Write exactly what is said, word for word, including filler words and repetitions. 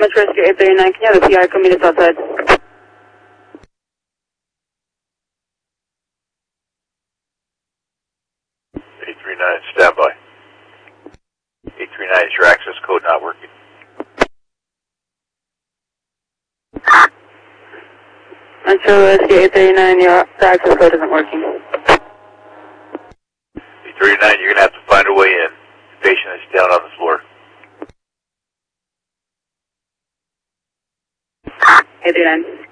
Metro Rescue eight thirty-nine, can you have a P I come meet us outside? eight three nine, standby. eight three nine, is your access code not working? Metro Rescue eight thirty-nine, your access code isn't working. eight three nine, you're going to have to find a way in. The patient is down on the floor. eight thirty-nine.